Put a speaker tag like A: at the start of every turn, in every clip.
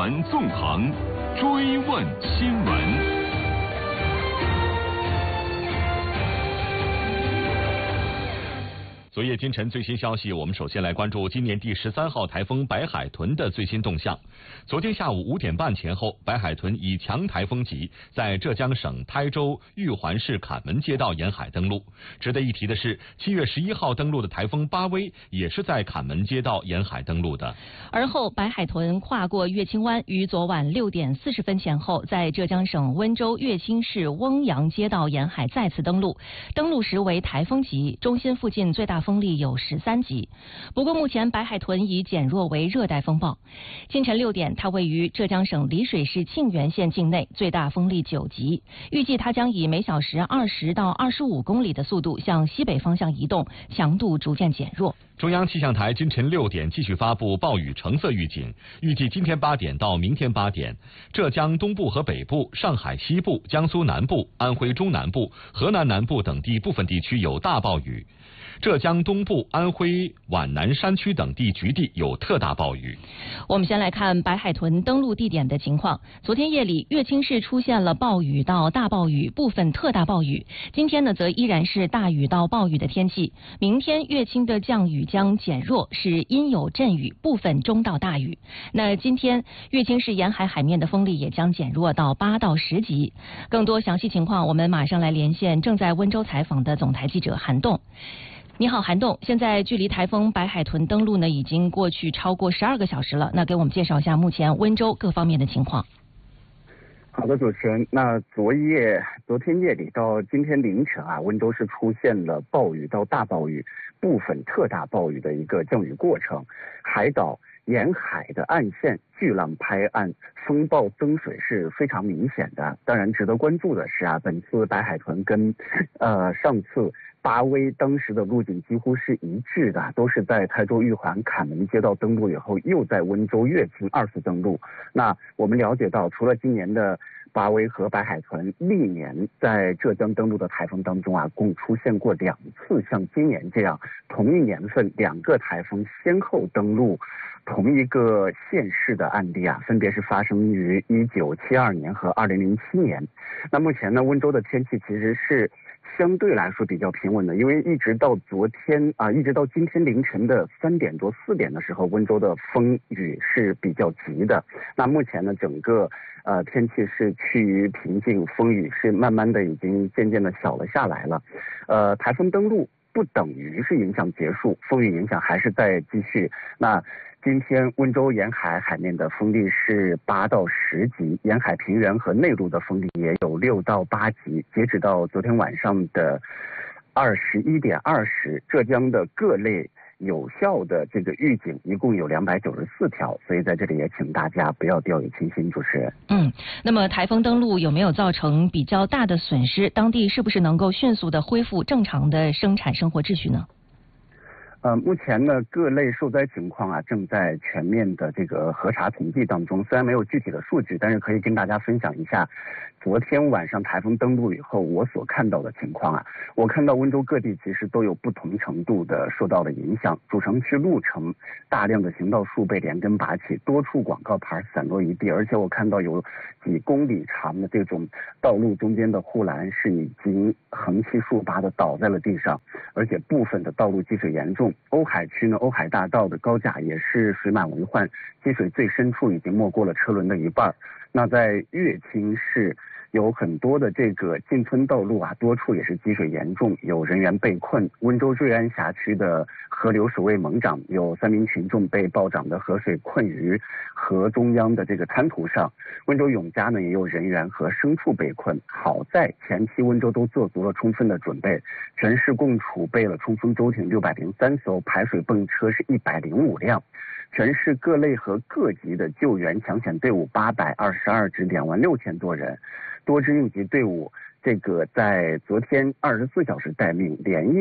A: 闻纵横，追问新闻。昨夜今晨最新消息，我们首先来关注今年第13号台风白海豚的最新动向。昨天下午5点半前后，白海豚以强台风级在浙江省台州玉环市坎门街道沿海登陆。值得一提的是，7月11号登陆的台风巴威也是在坎门街道沿海登陆的。
B: 而后，白海豚跨过乐清湾，于昨晚6点40分前后，在浙江省温州乐清市翁阳街道沿海再次登陆。登陆时为台风级，中心附近最大风力有13级。不过目前白海豚已减弱为热带风暴。清晨6点，它位于浙江省丽水市沁源县境内，最大风力9级。预计它将以每小时20到25公里的速度向西北方向移动，强度逐渐减弱。
A: 中央气象台今晨6点继续发布暴雨橙色预警，预计今天8点到明天8点，浙江东部和北部、上海西部、江苏南部、安徽中南部、河南南部等地部分地区有大暴雨。浙江东部、安徽皖南山区等地局地有特大暴雨。
B: 我们先来看白海豚登陆地点的情况。昨天夜里，乐清市出现了暴雨到大暴雨，部分特大暴雨。今天呢，则依然是大雨到暴雨的天气。明天乐清的降雨将减弱，是阴有阵雨，部分中到大雨。那今天乐清市沿海海面的风力也将减弱到8到10级。更多详细情况，我们马上来连线正在温州采访的总台记者韩栋。你好，韩栋，现在距离台风白海豚登陆呢，已经过去超过12个小时了。那给我们介绍一下目前温州各方面的情况。
C: 好的，主持人。那昨天夜里到今天凌晨啊，温州是出现了暴雨到大暴雨、部分特大暴雨的一个降雨过程。海岛沿海的岸线巨浪拍岸，风暴增水是非常明显的。当然，值得关注的是啊，本次白海豚跟上次巴威当时的路径几乎是一致的，都是在台州玉环坎门街道登陆以后，又在温州乐清2次登陆。那我们了解到，除了今年的巴威和白海豚，历年在浙江登陆的台风当中啊，共出现过2次像今年这样同一年份2个台风先后登陆同一个县市的案例啊，分别是发生于1972年和2007年。那目前呢，温州的天气其实是相对来说比较平稳的，因为一直到今天凌晨的3点多4点的时候，温州的风雨是比较急的。那目前呢，整个天气是趋于平静，风雨是慢慢的已经渐渐的小了下来了。台风登陆不等于是影响结束，风雨影响还是在继续。那今天温州沿海海面的风力是8到10级，沿海平原和内陆的风力也有6到8级。截止到昨天晚上的21点20，浙江的各类有效的这个预警一共有294条，所以在这里也请大家不要掉以轻心，主持人。
B: 那么台风登陆有没有造成比较大的损失？当地是不是能够迅速的恢复正常的生产生活秩序呢？
C: 目前呢，各类受灾情况啊，正在全面的这个核查统计当中。虽然没有具体的数据，但是可以跟大家分享一下昨天晚上台风登陆以后我所看到的情况啊。我看到温州各地其实都有不同程度的受到的影响，主城区路程大量的行道树被连根拔起，多处广告牌散落一地，而且我看到有几公里长的这种道路中间的护栏是已经横七竖八的倒在了地上，而且部分的道路积水严重。瓯海区呢，瓯海大道的高架也是水满为患，积水最深处已经没过了车轮的一半。那在乐清市有很多的这个进村道路啊，多处也是积水严重，有人员被困。温州瑞安辖区的河流首位猛涨，有3名群众被暴涨的河水困于河中央的这个滩涂上。温州永嘉呢，也有人员和牲畜被困。好在前期温州都做足了充分的准备，全市共储备了冲锋舟艇603艘，排水泵车是105辆。全市各类和各级的救援抢险队伍822支，26000多人，多支应急队伍这个在昨天24小时待命，连夜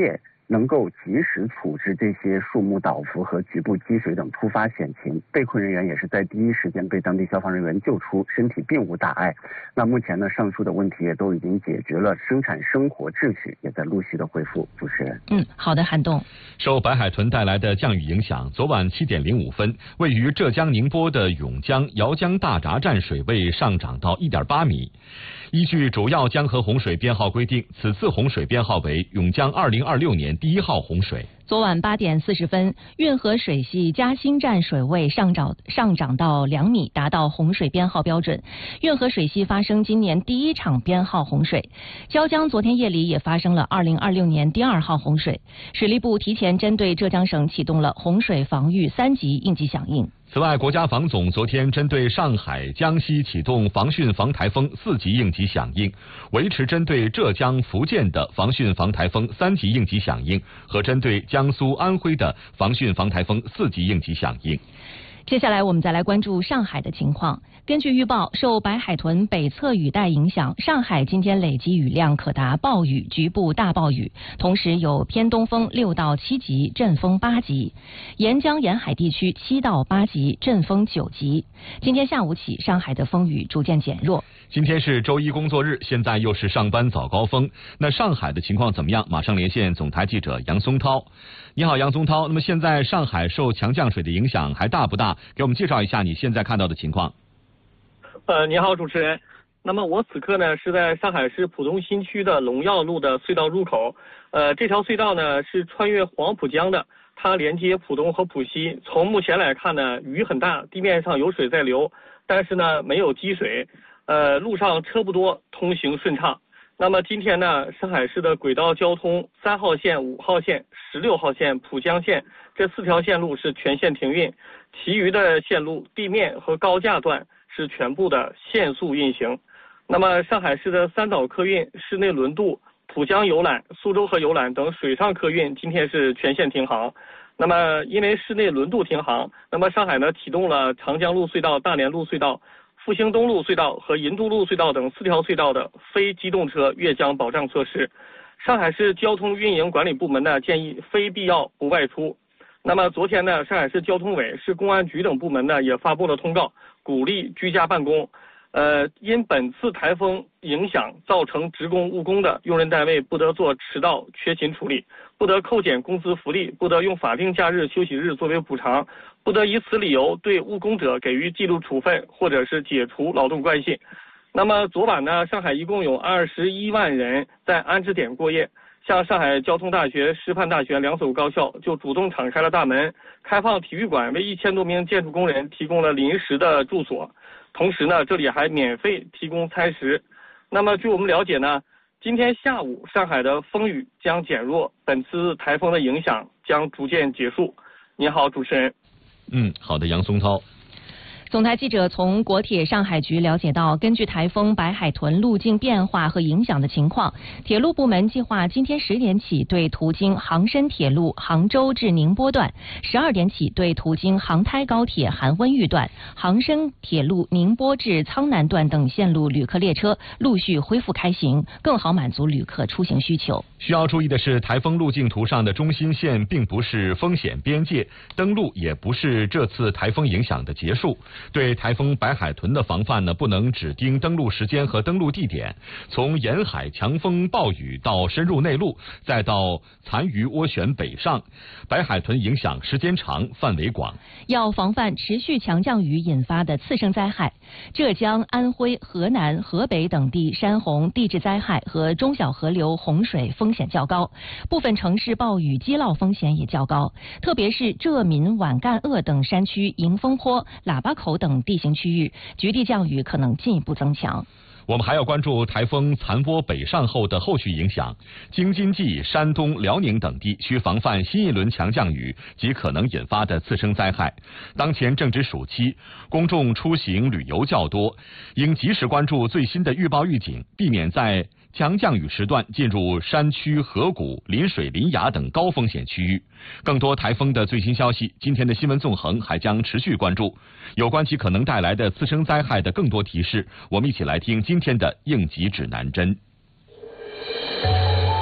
C: 能够及时处置这些树木倒伏和局部积水等突发险情。被困人员也是在第一时间被当地消防人员救出，身体并无大碍。那目前呢，上述的问题也都已经解决了，生产生活秩序也在陆续的恢复。主持人，
B: 好的，韩栋。
A: 受白海豚带来的降雨影响，昨晚7点05分，位于浙江宁波的甬江姚江大闸站水位上涨到1.8米。依据主要江河洪水编号规定，此次洪水编号为甬江2026年第1号洪水。
B: 昨晚8点40分，运河水系嘉兴站水位上涨到2米，达到洪水编号标准。运河水系发生今年第1场编号洪水。椒江昨天夜里也发生了2026年第2号洪水。水利部提前针对浙江省启动了洪水防御3级应急响应。
A: 此外，国家防总昨天针对上海、江西启动防汛防台风4级应急响应，维持针对浙江、福建的防汛防台风3级应急响应和针对江苏、安徽的防汛防台风4级应急响应。
B: 接下来我们再来关注上海的情况。根据预报，受白海豚北侧雨带影响，上海今天累积雨量可达暴雨、局部大暴雨，同时有偏东风6到7级，阵风8级；沿江沿海地区7到8级，阵风9级。今天下午起，上海的风雨逐渐减弱。
A: 今天是周一工作日，现在又是上班早高峰。那上海的情况怎么样？马上连线总台记者杨松涛。你好，杨松涛。那么现在上海受强降水的影响还大不大？给我们介绍一下你现在看到的情况。
D: 你好，主持人。那么我此刻呢是在上海市浦东新区的龙耀路的隧道入口。这条隧道呢是穿越黄浦江的，它连接浦东和浦西。从目前来看呢，雨很大，地面上有水在流，但是呢没有积水。路上车不多，通行顺畅。那么今天呢，上海市的轨道交通3号线、5号线、16号线、浦江线这4条线路是全线停运，其余的线路地面和高架段是全部的限速运行。那么上海市的3岛客运、市内轮渡、浦江游览、苏州河游览等水上客运今天是全线停航。那么因为市内轮渡停航，那么上海呢启动了长江路隧道、大连路隧道、复兴东路隧道和银都路隧道等4条隧道的非机动车越江保障措施。上海市交通运营管理部门呢建议非必要不外出。那么昨天呢，上海市交通委、市公安局等部门呢也发布了通告，鼓励居家办公。因本次台风影响造成职工误工的用人单位不得做迟到、缺勤处理，不得扣减工资福利，不得用法定假日、休息日作为补偿，不得以此理由对误工者给予纪律处分或者是解除劳动关系。那么昨晚呢，上海一共有21万人在安置点过夜。像上海交通大学、师范大学2所高校就主动敞开了大门，开放体育馆，为1000多名建筑工人提供了临时的住所。同时呢，这里还免费提供餐食。那么据我们了解呢，今天下午上海的风雨将减弱，本次台风的影响将逐渐结束。你好，主持人。
A: 好的，杨松涛。
B: 总台记者从国铁上海局了解到，根据台风白海豚路径变化和影响的情况，铁路部门计划今天10点起对途经杭深铁路杭州至宁波段，12点起对途经杭台高铁韩温峪段、杭深铁路宁波至苍南段等线路旅客列车陆续恢复开行，更好满足旅客出行需求。
A: 需要注意的是，台风路径图上的中心线并不是风险边界，登陆也不是这次台风影响的结束。对台风白海豚的防范呢，不能只盯登陆时间和登陆地点，从沿海强风暴雨到深入内陆，再到残余涡旋北上，白海豚影响时间长、范围广，
B: 要防范持续强降雨引发的次生灾害。浙江、安徽、河南、河北等地山洪、地质灾害和中小河流洪水风险较高，部分城市暴雨积涝风险也较高，特别是浙闽皖赣鄂等山区、迎风坡、喇叭口等地形区域，局地降雨可能进一步增强。
A: 我们还要关注台风残波北上后的后续影响，京津冀、山东、辽宁等地需防范新一轮强降雨及可能引发的次生灾害。当前正值暑期，公众出行旅游较多，应及时关注最新的预报预警，避免在强降雨时段进入山区、河谷、临水临崖等高风险区域。更多台风的最新消息，今天的新闻纵横还将持续关注。有关其可能带来的次生灾害的更多提示，我们一起来听今天的应急指南针。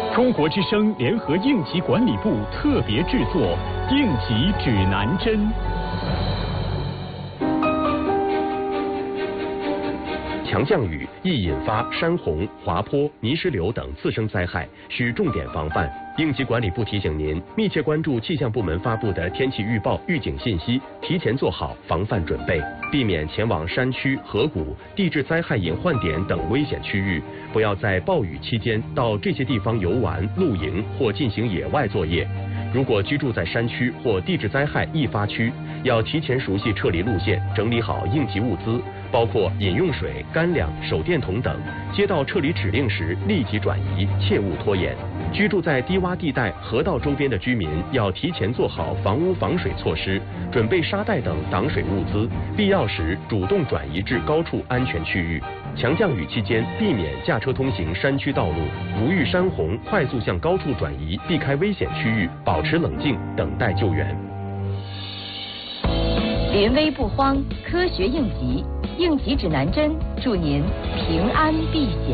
E: 中国之声联合应急管理部特别制作《应急指南针》。
F: 强降雨易引发山洪、滑坡、泥石流等次生灾害，需重点防范。应急管理部提醒您，密切关注气象部门发布的天气预报、预警信息，提前做好防范准备，避免前往山区、河谷、地质灾害隐患点等危险区域。不要在暴雨期间到这些地方游玩、露营或进行野外作业。如果居住在山区或地质灾害易发区，要提前熟悉撤离路线，整理好应急物资，包括饮用水、干粮、手电筒等。接到撤离指令时立即转移，切勿拖延。居住在低洼地带、河道周边的居民要提前做好房屋防水措施，准备沙袋等挡水物资，必要时主动转移至高处安全区域。强降雨期间，避免驾车通行山区道路，如遇山洪，快速向高处转移，避开危险区域，保持冷静，等待救援。
G: 临危不慌，科学应急，应急指南针，祝您平安避险。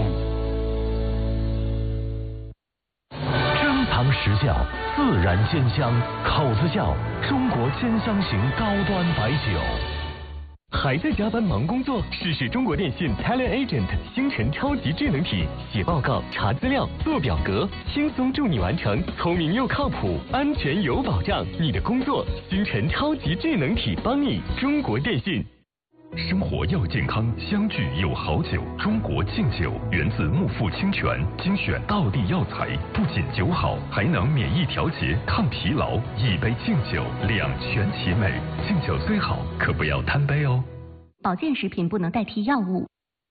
H: 珍藏实酵，自然鲜香，口子窖，中国鲜香型高端白酒。还在加班忙工作？试试中国电信 TeleAgent 星辰超级智能体，写报告、查资料、做表格，轻松助你完成，聪明又靠谱，安全有保障。你的工作，星辰超级智能体帮你。中国电信。
I: 生活要健康，相聚有好酒。中国劲酒源自木富清泉，精选道地药材，不仅酒好，还能免疫调节、抗疲劳。一杯劲酒，两全其美。劲酒虽好，可不要贪杯哦。
J: 保健食品不能代替药物。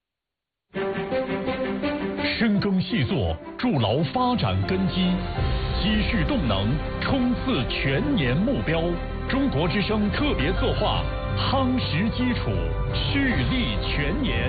K: 深耕细作，筑牢发展根基，积蓄动能，冲刺全年目标。中国之声特别策划。夯实基础，蓄力全年。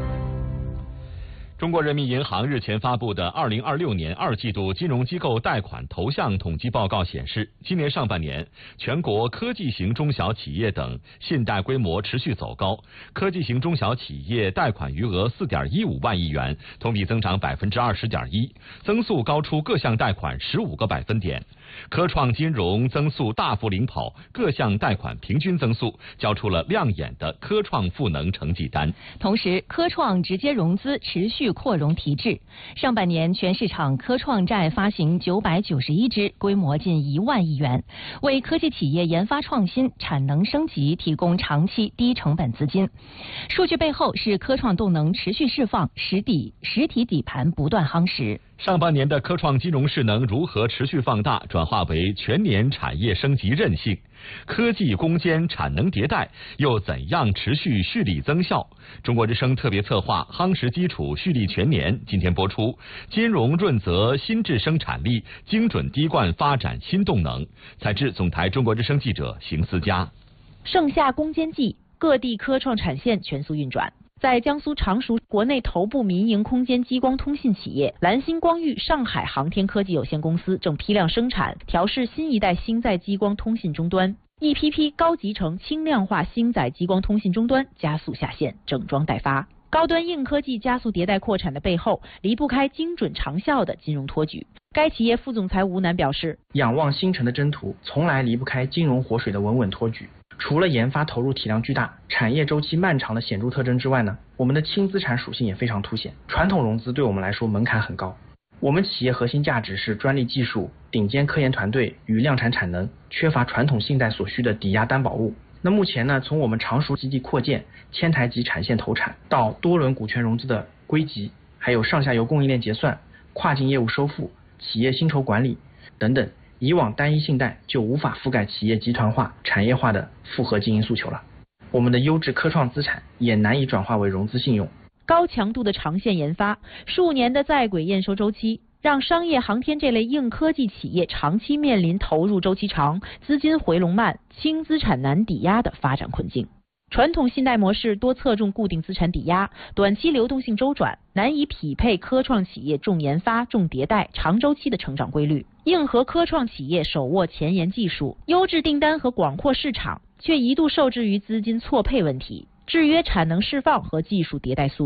A: 中国人民银行日前发布的2026年2季度金融机构贷款投向统计报告显示，今年上半年，全国科技型中小企业等信贷规模持续走高，科技型中小企业贷款余额4.15万亿元，同比增长20.1%，增速高出各项贷款15个百分点。科创金融增速大幅领跑，各项贷款平均增速交出了亮眼的科创赋能成绩单。
B: 同时，科创直接融资持续扩容提质，上半年全市场科创债发行991支，规模近1万亿元，为科技企业研发创新、产能升级提供长期低成本资金。数据背后是科创动能持续释放，实体底盘不断夯实。
A: 上半年的科创金融势能如何持续放大，转化为全年产业升级韧性？科技攻坚产能迭代又怎样持续蓄力增效？中国之声特别策划夯实基础蓄力全年今天播出，金融润泽新质生产力，精准滴灌发展新动能。采制总台中国之声记者邢思佳。
L: 盛夏攻坚季，各地科创产线全速运转。在江苏常熟，国内头部民营空间激光通信企业蓝星光域上海航天科技有限公司正批量生产调试新一代星载激光通信终端，一批批高集成轻量化星载激光通信终端加速下线，整装待发。高端硬科技加速迭代扩产的背后，离不开精准长效的金融托举。该企业副总裁吴楠表示，
M: 仰望星辰的征途，从来离不开金融活水的稳稳托举。除了研发投入体量巨大、产业周期漫长的显著特征之外呢，我们的轻资产属性也非常凸显。传统融资对我们来说门槛很高，我们企业核心价值是专利技术、顶尖科研团队与量产产能，缺乏传统信贷所需的抵押担保物。那目前呢，从我们常熟基地扩建、千台级产线投产，到多轮股权融资的归集，还有上下游供应链结算、跨境业务收付、企业薪酬管理等等，以往单一信贷就无法覆盖企业集团化、产业化的复合经营诉求了。我们的优质科创资产也难以转化为融资信用。
L: 高强度的长线研发，数年的在轨验收周期，让商业航天这类硬科技企业长期面临投入周期长、资金回笼慢、轻资产难抵押的发展困境。传统信贷模式多侧重固定资产抵押，短期流动性周转，难以匹配科创企业重研发、重迭代、长周期的成长规律。硬核科创企业手握前沿技术、优质订单和广阔市场，却一度受制于资金错配问题，制约产能释放和技术迭代速度。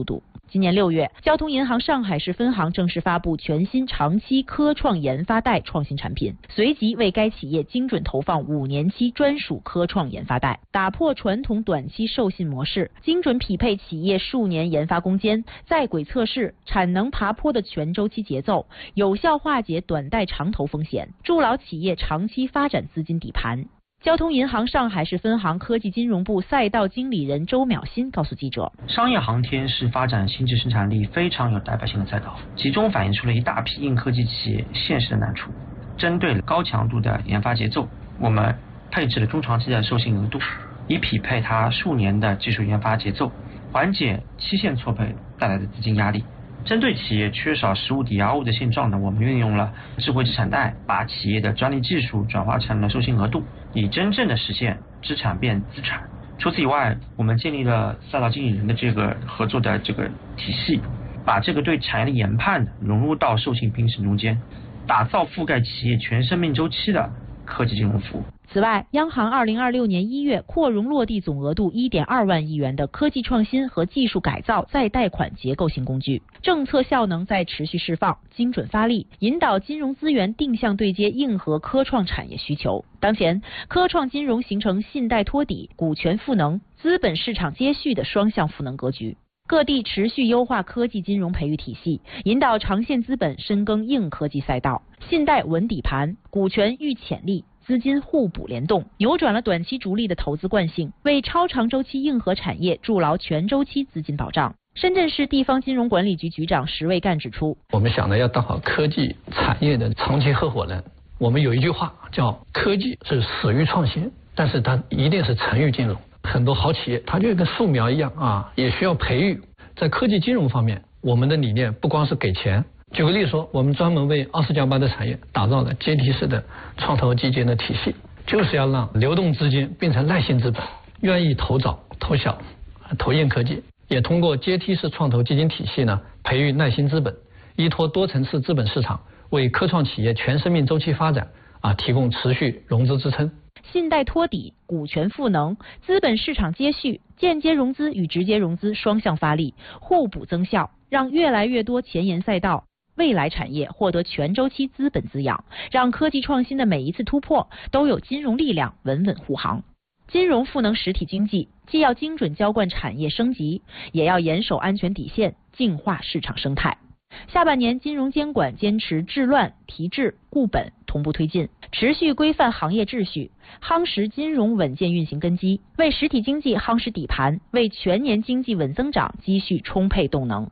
L: 今年6月，交通银行上海市分行正式发布全新长期科创研发贷创新产品，随即为该企业精准投放5年期专属科创研发贷，打破传统短期授信模式，精准匹配企业数年研发攻坚、在轨测试、产能爬坡的全周期节奏，有效化解短贷长投风险，筑牢企业长期发展资金底盘。交通银行上海市分行科技金融部赛道经理人周淼新告诉记者，
M: 商业航天是发展新质生产力非常有代表性的赛道，其中反映出了一大批硬科技企业现实的难处。针对高强度的研发节奏，我们配置了中长期的授信额度，以匹配它数年的技术研发节奏，缓解期限错配带来的资金压力。针对企业缺少实物抵押物的现状呢，我们运用了智慧资产贷，把企业的专利技术转化成了授信额度，以真正的实现资产变资产。除此以外，我们建立了赛道经理人的这个合作的这个体系，把这个对产业的研判融入到授信评审中间，打造覆盖企业全生命周期的科技金融服务。
L: 此外，央行2026年1月扩容落地总额度1.2万亿元的科技创新和技术改造再贷款结构性工具，政策效能在持续释放，精准发力，引导金融资源定向对接硬核科创产业需求。当前，科创金融形成信贷托底、股权赋能、资本市场接续的双向赋能格局。各地持续优化科技金融培育体系，引导长线资本深耕硬科技赛道，信贷稳底盘，股权育潜力，资金互补联动，扭转了短期逐利的投资惯性，为超长周期硬核产业筑牢全周期资金保障。深圳市地方金融管理局局长石卫干指出，
N: 我们想呢要当好科技产业的长期合伙人。我们有一句话叫科技是死于创新，但是它一定是成于金融。很多好企业它就跟树苗一样啊，也需要培育。在科技金融方面，我们的理念不光是给钱。举个例子说，我们专门为20+8的产业打造了阶梯式的创投基金的体系，就是要让流动资金变成耐性资本，愿意投早、投小、投硬科技。也通过阶梯式创投基金体系呢，培育耐心资本，依托多层次资本市场，为科创企业全生命周期发展提供持续融资支撑。
L: 信贷托底、股权赋能、资本市场接续、间接融资与直接融资双向发力，互补增效，让越来越多前沿赛道、未来产业获得全周期资本滋养，让科技创新的每一次突破都有金融力量稳稳护航。金融赋能实体经济，既要精准浇灌产业升级，也要严守安全底线，净化市场生态。下半年金融监管坚持治乱、提质、固本同步推进，持续规范行业秩序，夯实金融稳健运行根基，为实体经济夯实底盘，为全年经济稳增长积蓄充沛动能。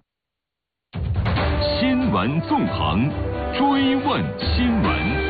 I: 新闻纵横，追问新闻。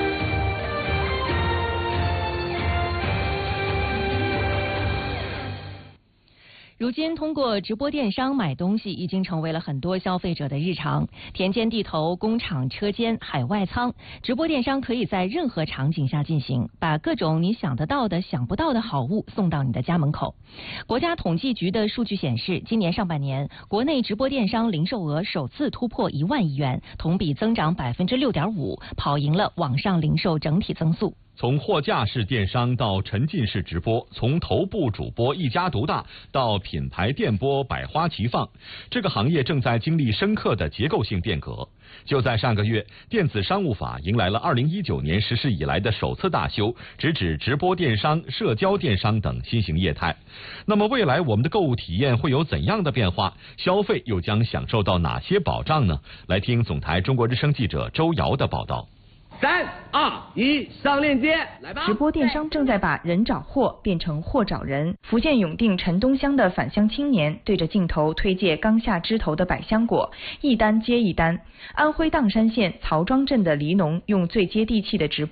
B: 如今，通过直播电商买东西已经成为了很多消费者的日常。田间地头、工厂车间、海外仓，直播电商可以在任何场景下进行，把各种你想得到的、想不到的好物送到你的家门口。国家统计局的数据显示，今年上半年，国内直播电商零售额首次突破1万亿元，同比增长6.5%，跑赢了网上零售整体增速。
A: 从货架式电商到沉浸式直播，从头部主播一家独大到品牌电播百花齐放，这个行业正在经历深刻的结构性变革。就在上个月，电子商务法迎来了2019年实施以来的首次大修，直指直播电商、社交电商等新型业态。那么未来我们的购物体验会有怎样的变化？消费又将享受到哪些保障呢？来听总台中国之声记者周瑶的报道。
O: 3、2、1，上链接，来吧！
P: 直播电商正在把人找货变成货找人。福建永定陈东乡的返乡青年对着镜头推介刚下枝头的百香果，一单接一单。安徽砀山县曹庄镇的黎农用最接地气的直播